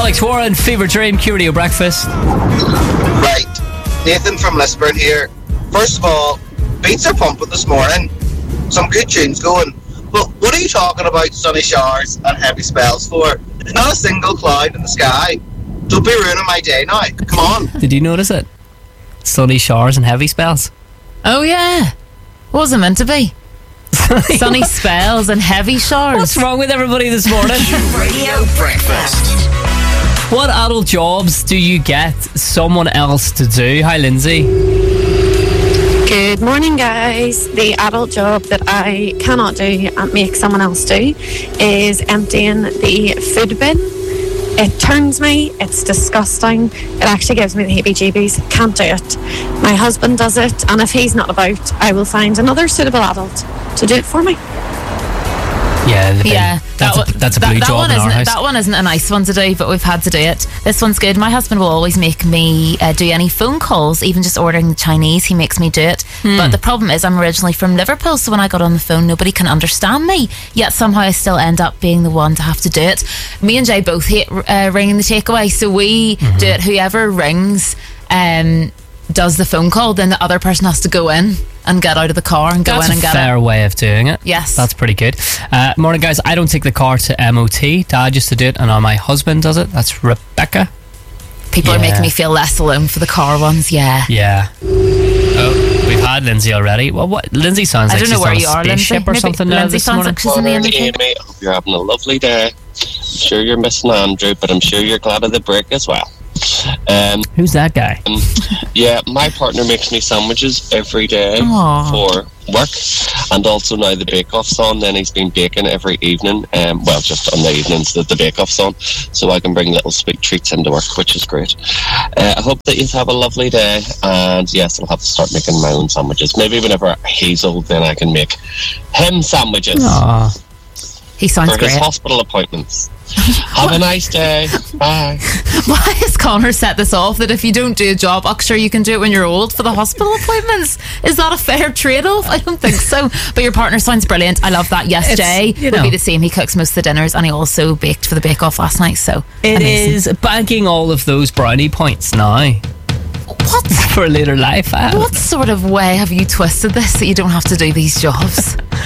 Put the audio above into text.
Alex Warren, Fever Dream, Q-Radio Breakfast. Right. Nathan from Lisburn here. First of all, beats are pumping this morning. Some good tunes going. But what are you talking about sunny showers and heavy spells for? Not a single cloud in the sky. Don't be ruining my day now. Come on. Did you notice it? Sunny showers and heavy spells. Oh, yeah. What was it meant to be? Sunny spells and heavy showers. What's wrong with everybody this morning? Radio Breakfast. What adult jobs do you get someone else to do? Hi, Lindsay. Good morning, guys. The adult job that I cannot do and make someone else do is emptying the food bin. It turns me, it's disgusting. It actually gives me the heebie-jeebies. Can't do it. My husband does it, and if he's not about, I will find another suitable adult to do it for me. Yeah, the bin. Yeah, that's a blue job in our house. That one isn't a nice one to do, but we've had to do it. This one's good. My husband will always make me do any phone calls, even just ordering Chinese. He makes me do it. But the problem is, I'm originally from Liverpool, so when I got on the phone, nobody can understand me. Yet somehow I still end up being the one to have to do it. Me and Jay both hate ringing the takeaway, so we do it. Whoever rings does the phone call, then the other person has to go in and get out of the car and go in and get it. That's a fair way of doing it. Yes. That's pretty good. Morning, guys. I don't take the car to MOT. Dad used to do it, and now my husband does it. That's Rebecca. People are making me feel less alone for the car ones. Yeah. Oh, we've had Lindsay already. Well, what? Lindsay sounds like she's on a spaceship or something now Lindsay this sounds morning. like she's in the Morning, energy. Amy. I hope you're having a lovely day. I'm sure you're missing Andrew, but I'm sure you're glad of the break as well. Who's that guy? Yeah, my partner makes me sandwiches every day for work, and also now the bake-off's on. Then he's been baking every evening, well, just on the evenings that the bake-off's on, so I can bring little sweet treats into work, which is great. I hope that you have a lovely day, and yes, I'll have to start making my own sandwiches. Maybe whenever he's old, then I can make him sandwiches. Aww. He sounds for great. his hospital appointments. Have a nice day. Bye. Why has Connor set this off that if you don't do a job, sure you can do it when you're old for the hospital appointments? Is that a fair trade-off? I don't think so. But your partner sounds brilliant. I love that. Yes, Jay would be the same. He cooks most of the dinners, and he also baked for the bake-off last night. So it amazing. is banking all of those brownie points now. What? For later life. What sort of way have you twisted this that you don't have to do these jobs?